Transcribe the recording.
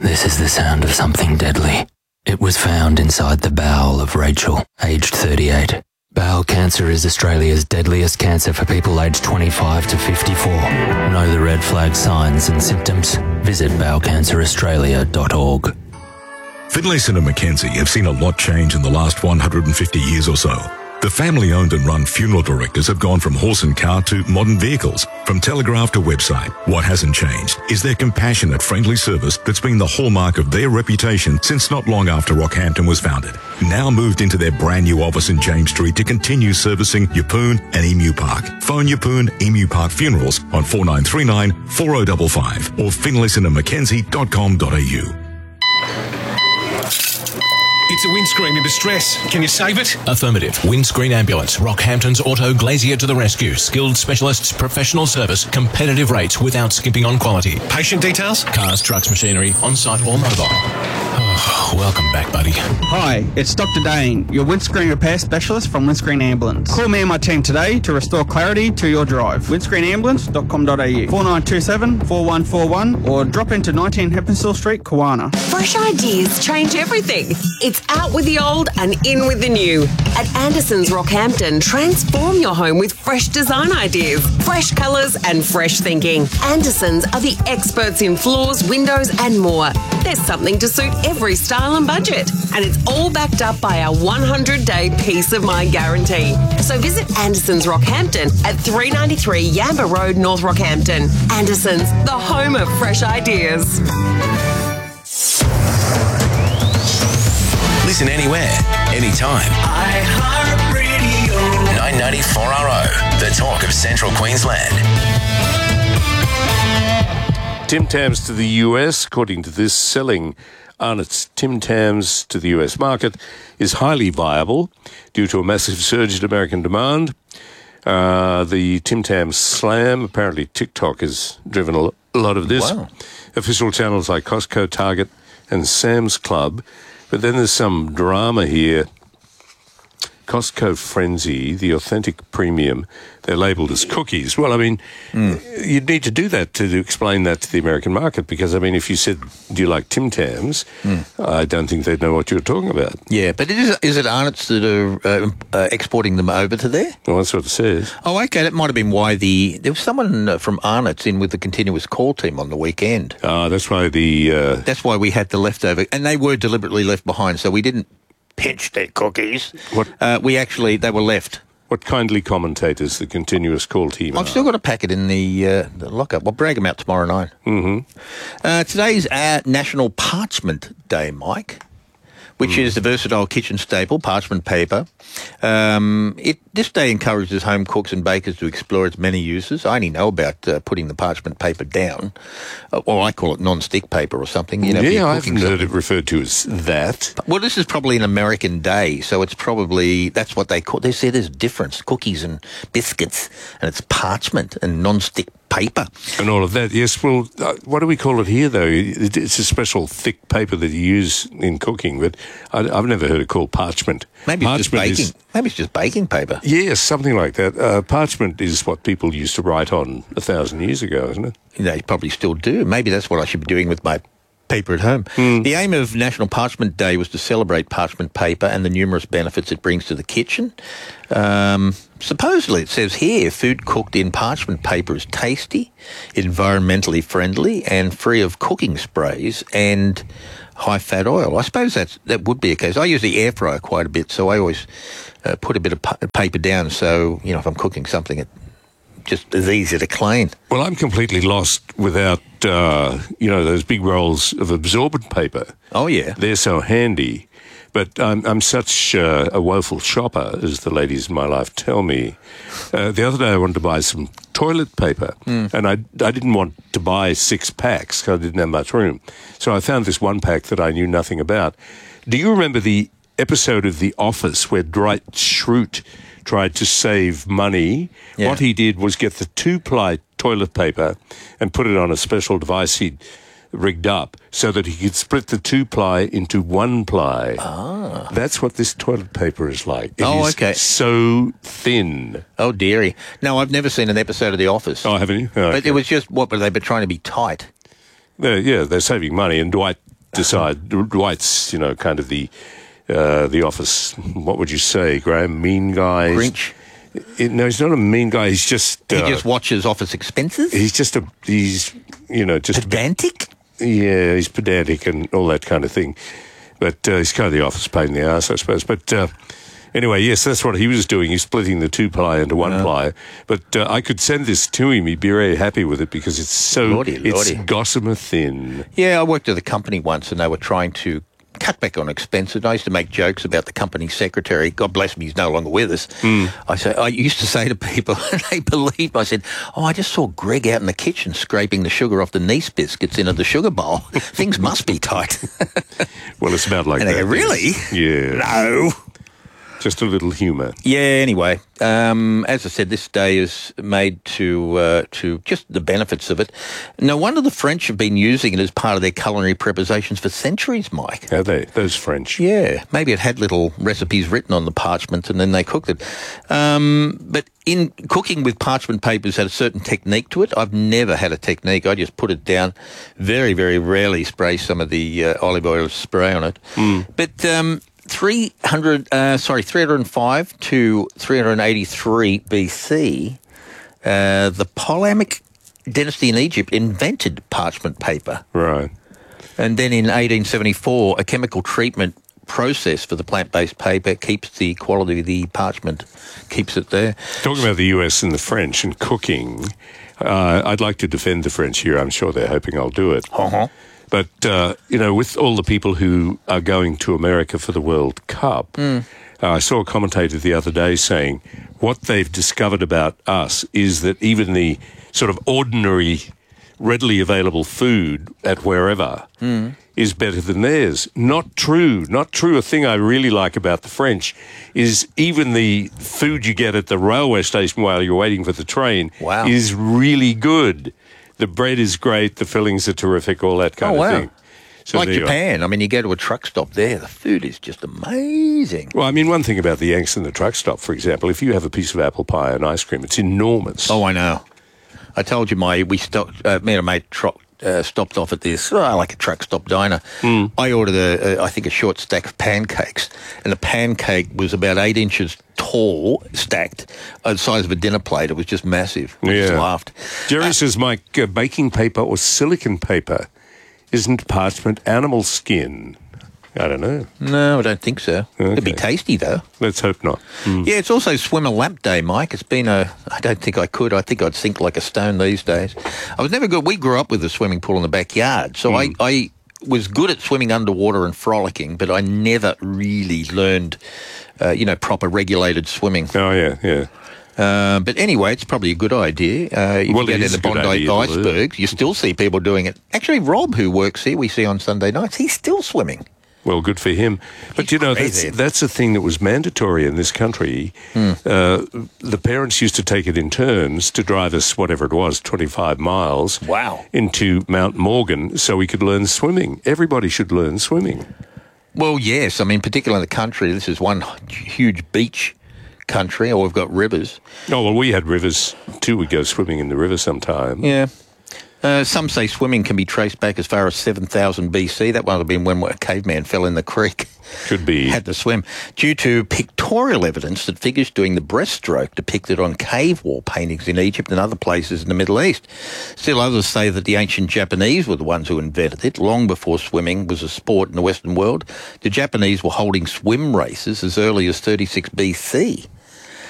This is the sound of something deadly. It was found inside the bowel of Rachel, aged 38. Bowel cancer is Australia's deadliest cancer for people aged 25 to 54. Know the red flag signs and symptoms? Visit bowelcanceraustralia.org. Finlayson and Mackenzie have seen a lot change in the last 150 years or so. The family-owned and run funeral directors have gone from horse and cart to modern vehicles, from telegraph to website. What hasn't changed is their compassionate, friendly service that's been the hallmark of their reputation since not long after Rockhampton was founded. Now moved into their brand new office in James Street to continue servicing Yeppoon and Emu Park. Phone Yeppoon Emu Park Funerals on 4939 4055 or finlaysonandmackenzie.com.au. It's a windscreen in distress. Can you save it? Affirmative. Windscreen Ambulance. Rockhampton's Auto Glazier to the rescue. Skilled specialists, professional service, competitive rates without skimping on quality. Patient details? Cars, trucks, machinery, on-site or mobile. Oh, welcome back, buddy. Hi, it's Dr. Dane, your windscreen repair specialist from Windscreen Ambulance. Call me and my team today to restore clarity to your drive. windscreenambulance.com.au 4927 4141 or drop into 19 Heppenstall Street, Kawana. Fresh ideas change everything. It's out with the old and in with the new. At Anderson's Rockhampton, transform your home with fresh design ideas, fresh colours and fresh thinking. Anderson's are the experts in floors, windows and more. There's something to suit every style and budget. And it's all backed up by our 100-day peace of mind guarantee. So visit Anderson's Rockhampton at 393 Yamba Road, North Rockhampton. Anderson's, the home of fresh ideas. Listen anywhere, anytime. iHeartRadio. 994RO, the talk of Central Queensland. Tim Tams to the US, according to this, selling Arnott's Tim Tams to the US market is highly viable due to a massive surge in American demand. The Tim Tams Slam, apparently TikTok has driven a lot of this. Wow. Official channels like Costco, Target and Sam's Club. But then there's some drama here. Costco Frenzy, the authentic premium, they're labelled as cookies. Well, I mean, you'd need to do that to explain that to the American market because, I mean, if you said, do you like Tim Tams, I don't think they'd know what you're talking about. Yeah, but is it Arnott's that are exporting them over to there? Well, that's what it says. Oh, okay, that might have been why there was someone from Arnott's in with the continuous call team on the weekend. That's why That's why we had the leftover, and they were deliberately left behind, so we didn't pinch their cookies. What? They were left. What kindly commentators the continuous call team I've still got a packet in the lockup. I'll brag them out tomorrow night. Today's National Parchment Day, Mike, which is the versatile kitchen staple, parchment paper. This day encourages home cooks and bakers to explore its many uses. I only know about putting the parchment paper down, or I call it non-stick paper or something. You know, yeah, I haven't heard it referred to as that. Well, this is probably an American day, so it's probably, that's what they call, they say there's a difference, cookies and biscuits, and it's parchment and non-stick paper. And all of that, yes. Well, what do we call it here, though? It's a special thick paper that you use in cooking, but I've never heard it called parchment. Maybe it's just baking. Maybe it's just baking paper. Yes, something like that. Parchment is what people used to write on 1,000 years ago, isn't it? They probably still do. Maybe that's what I should be doing with my paper at home. The aim of National Parchment Day was to celebrate parchment paper and the numerous benefits it brings to the kitchen. Supposedly, it says here, food cooked in parchment paper is tasty, environmentally friendly, and free of cooking sprays and high-fat oil. I suppose that would be a case. I use the air fryer quite a bit, so I always put a bit of paper down so, you know, if I'm cooking something, it just is easy to clean. Well, I'm completely lost without, those big rolls of absorbent paper. Oh, yeah. They're so handy. But I'm such a woeful shopper, as the ladies in my life tell me. The other day I wanted to buy some toilet paper, and I didn't want to buy 6 packs because I didn't have much room. So I found this one pack that I knew nothing about. Do you remember the episode of The Office where Dwight Schrute tried to save money? Yeah. What he did was get the 2-ply toilet paper and put it on a special device he'd rigged up so that he could split the 2-ply into 1-ply. Ah. That's what this toilet paper is like. It is so thin. Oh, dearie. No, I've never seen an episode of The Office. Oh, haven't you? Oh, but it was just, what were they trying to be tight? They're saving money, and Dwight decide. Dwight's, kind of the office. What would you say, Graham? Mean guy. Grinch. No, he's not a mean guy. He's just he just watches office expenses. He's just pedantic. Yeah, he's pedantic and all that kind of thing. But he's kind of the office pain in the arse, I suppose. But anyway, yes, that's what he was doing. He's splitting the 2-ply into 1-ply. But I could send this to him. He'd be very happy with it because it's so it's gossamer thin. Yeah, I worked at a company once and they were trying to cut back on expenses. I used to make jokes about the company secretary. God bless him, he's no longer with us. I used to say to people, and they believed, I said, I just saw Greg out in the kitchen scraping the sugar off the Nice biscuits into the sugar bowl. Things must be tight. Well, it's about like and that. They go, really? Yeah. No. Just a little humour. Yeah, anyway, as I said, this day is made to just the benefits of it. No wonder the French have been using it as part of their culinary preparations for centuries, Mike. Have they? Those French? Yeah, maybe it had little recipes written on the parchment and then they cooked it. But in cooking with parchment papers had a certain technique to it. I've never had a technique. I just put it down, very, very rarely spray some of the olive oil spray on it. But 305 to 383 BC, the Ptolemaic dynasty in Egypt invented parchment paper. Right. And then in 1874, a chemical treatment process for the plant-based paper keeps the quality of the parchment, keeps it there. Talking about the US and the French and cooking, I'd like to defend the French here. I'm sure they're hoping I'll do it. But, with all the people who are going to America for the World Cup, I saw a commentator the other day saying what they've discovered about us is that even the sort of ordinary, readily available food at wherever is better than theirs. Not true. Not true. A thing I really like about the French is even the food you get at the railway station while you're waiting for the train is really good. The bread is great, the fillings are terrific, all that kind of thing. So like Japan. I mean, you go to a truck stop there, the food is just amazing. Well, I mean, one thing about the Yanks and the truck stop, for example, if you have a piece of apple pie and ice cream, it's enormous. Oh, I know. I told you me and a mate stopped off at this, like a truck stop diner. I ordered, I think, a short stack of pancakes, and the pancake was about 8 inches tall, stacked, the size of a dinner plate. It was just massive. I just laughed. Jerry says, Mike, baking paper or silicon paper isn't parchment animal skin. I don't know. No, I don't think so. Okay. It'd be tasty, though. Let's hope not. Yeah, it's also swimmer lap day, Mike. It's been I don't think I could. I think I'd sink like a stone these days. I was never good. We grew up with a swimming pool in the backyard, so I was good at swimming underwater and frolicking, but I never really learned, proper regulated swimming. Oh, yeah. But anyway, it's probably a good idea. If you get in the Bondi icebergs, you still see people doing it. Actually, Rob, who works here, we see on Sunday nights, he's still swimming. Well, good for him. But, that's a thing that was mandatory in this country. The parents used to take it in turns to drive us, whatever it was, 25 miles into Mount Morgan so we could learn swimming. Everybody should learn swimming. Well, yes. I mean, particularly in the country, this is one huge beach country, or we've got rivers. Oh, well, we had rivers too. We go swimming in the river sometime. Yeah. Some say swimming can be traced back as far as 7,000 BC. That might have been when a caveman fell in the creek. Could be. Had to swim. Due to pictorial evidence that figures doing the breaststroke depicted on cave wall paintings in Egypt and other places in the Middle East. Still others say that the ancient Japanese were the ones who invented it, long before swimming was a sport in the Western world. The Japanese were holding swim races as early as 36 BC.